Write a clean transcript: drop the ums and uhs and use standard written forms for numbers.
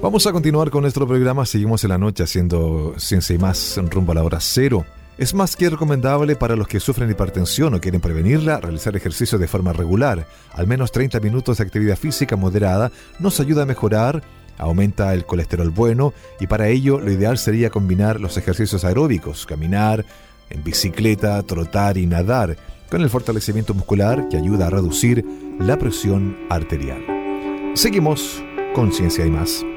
Vamos a continuar con nuestro programa. Seguimos en la noche haciendo Ciencia y Más rumbo a la hora cero. Es más que recomendable para los que sufren hipertensión o quieren prevenirla realizar ejercicio de forma regular. Al menos 30 minutos de actividad física moderada nos ayuda a mejorar, aumenta el colesterol bueno y para ello lo ideal sería combinar los ejercicios aeróbicos, caminar, en bicicleta, trotar y nadar, con el fortalecimiento muscular que ayuda a reducir la presión arterial. Seguimos con Ciencia y Más.